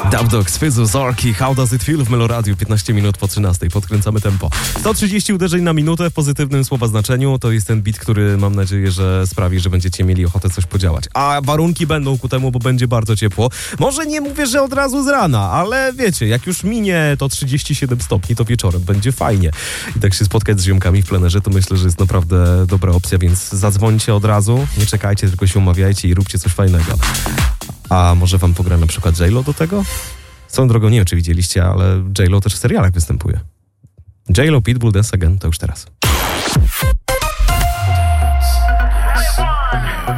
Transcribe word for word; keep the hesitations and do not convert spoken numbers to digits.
Dubdogs, Fyzu, Zorki, How Does It Feel w Meloradiu, piętnaście minut po trzynastej. Podkręcamy tempo. sto trzydzieści uderzeń na minutę w pozytywnym słowa znaczeniu. To jest ten beat, który mam nadzieję, że sprawi, że będziecie mieli ochotę coś podziałać. A warunki będą ku temu, bo będzie bardzo ciepło. Może nie mówię, że od razu z rana, ale wiecie, jak już minie to trzydzieści siedem stopni, to wieczorem będzie fajnie. I tak się spotkać z ziomkami w plenerze, to myślę, że jest naprawdę dobra opcja, więc zadzwońcie od razu, nie czekajcie, tylko się umawiajcie i róbcie coś fajnego. A może wam pogra na przykład J-Lo do tego? Swoją drogą, nie wiem, czy widzieliście, ale J-Lo też w serialach występuje. J-Lo, Pitbull, Dance Again, to już teraz.